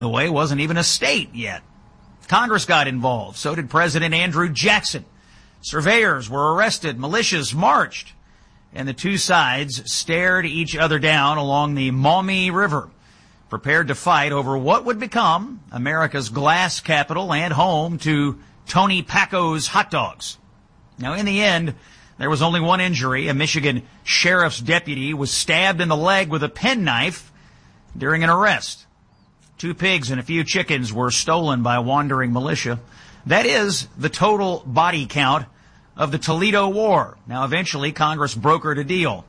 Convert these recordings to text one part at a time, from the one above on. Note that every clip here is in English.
the way, wasn't even a state yet. Congress got involved. So did President Andrew Jackson. Surveyors were arrested. Militias marched. And the two sides stared each other down along the Maumee River, prepared to fight over what would become America's glass capital and home to Tony Packo's hot dogs. Now, in the end, there was only one injury. A Michigan sheriff's deputy was stabbed in the leg with a penknife during an arrest. 2 pigs and a few chickens were stolen by a wandering militia. That is the total body count of the Toledo War. Now, eventually, Congress brokered a deal.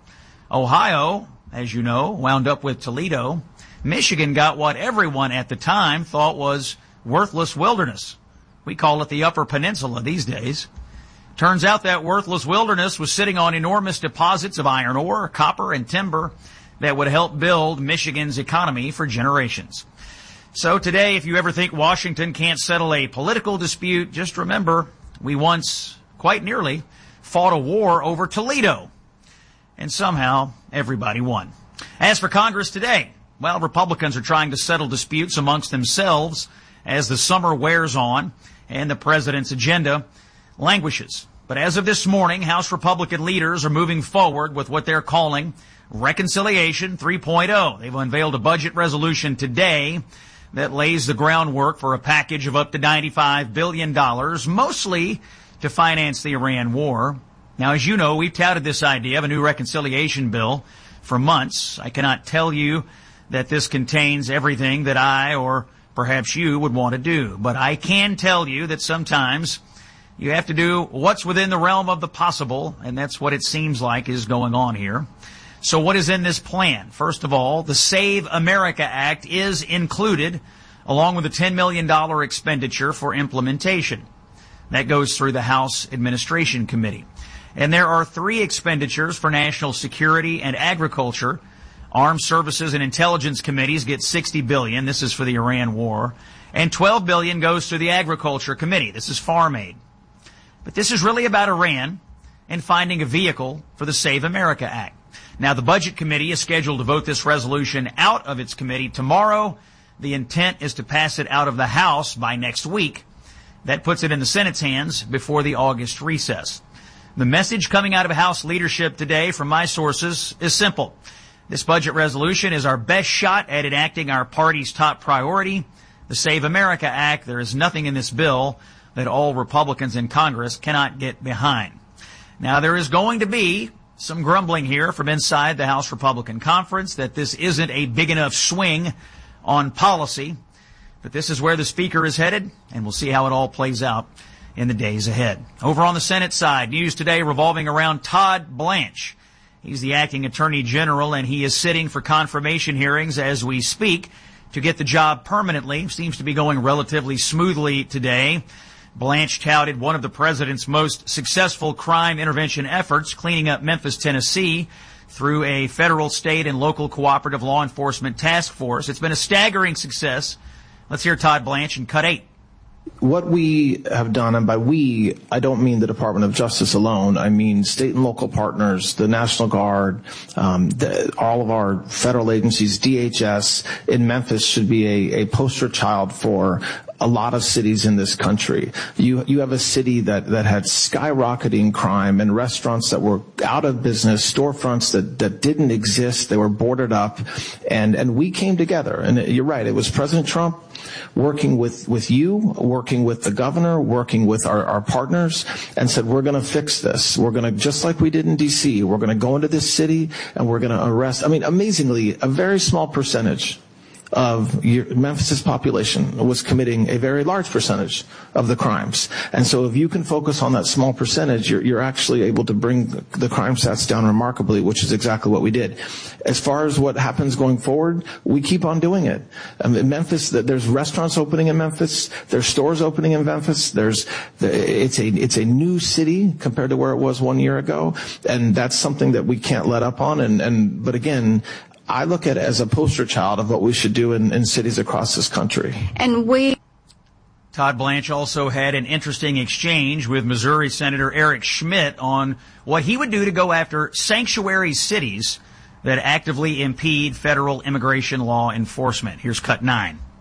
Ohio, as you know, wound up with Toledo. Michigan got what everyone at the time thought was worthless wilderness. We call it the Upper Peninsula these days. Turns out that worthless wilderness was sitting on enormous deposits of iron ore, copper, and timber that would help build Michigan's economy for generations. So today, if you ever think Washington can't settle a political dispute, just remember we once, quite nearly, fought a war over Toledo. And somehow, everybody won. As for Congress today, well, Republicans are trying to settle disputes amongst themselves as the summer wears on and the president's agenda languishes. But as of this morning, House Republican leaders are moving forward with what they're calling Reconciliation 3.0. They've unveiled a budget resolution today that lays the groundwork for a package of up to $95 billion, mostly to finance the Iran war. Now, as you know, we've touted this idea of a new reconciliation bill for months. I cannot tell you that this contains everything that I or perhaps you would want to do, but I can tell you that sometimes you have to do what's within the realm of the possible, and that's what it seems like is going on here. So what is in this plan? First of all, the Save America Act is included, along with a $10 million expenditure for implementation. That goes through the House Administration Committee. And there are 3 expenditures for national security and agriculture. Armed Services and Intelligence Committees get $60 billion. This is for the Iran war. And $12 billion goes to the Agriculture Committee. This is farm aid. But this is really about Iran and finding a vehicle for the Save America Act. Now, the Budget Committee is scheduled to vote this resolution out of its committee tomorrow. The intent is to pass it out of the House by next week. That puts it in the Senate's hands before the August recess. The message coming out of House leadership today from my sources is simple. This budget resolution is our best shot at enacting our party's top priority, the Save America Act. There is nothing in this bill that all Republicans in Congress cannot get behind. Now, there is going to be some grumbling here from inside the House Republican Conference that this isn't a big enough swing on policy. But this is where the Speaker is headed, and we'll see how it all plays out in the days ahead. Over on the Senate side, news today revolving around Todd Blanche. He's the acting Attorney General, and he is sitting for confirmation hearings as we speak to get the job permanently. Seems to be going relatively smoothly today. Blanche touted one of the president's most successful crime intervention efforts, cleaning up Memphis, Tennessee, through a federal, state, and local cooperative law enforcement task force. It's been a staggering success. Let's hear Todd Blanche in Cut 8. What we have done, and by we, I don't mean the Department of Justice alone. I mean state and local partners, the National Guard, all of our federal agencies, DHS in Memphis should be a poster child for a lot of cities in this country. You have a city that had skyrocketing crime and restaurants that were out of business, storefronts that didn't exist. They were boarded up, and we came together. And you're right, it was President Trump working with you, working with the governor, working with our partners, and said, we're going to fix this. We're going to, just like we did in D.C., we're going to go into this city and we're going to arrest, amazingly, a very small percentage of Memphis's population was committing a very large percentage of the crimes. And so if you can focus on that small percentage, you're actually able to bring the crime stats down remarkably, which is exactly what we did. As far as what happens going forward, we keep on doing it. In Memphis, there's restaurants opening in Memphis. There's stores opening in Memphis. It's a new city compared to where it was 1 year ago. And that's something that we can't let up on. But again, I look at it as a poster child of what we should do in cities across this country. Todd Blanche also had an interesting exchange with Missouri Senator Eric Schmitt on what he would do to go after sanctuary cities that actively impede federal immigration law enforcement. Here's Cut 9.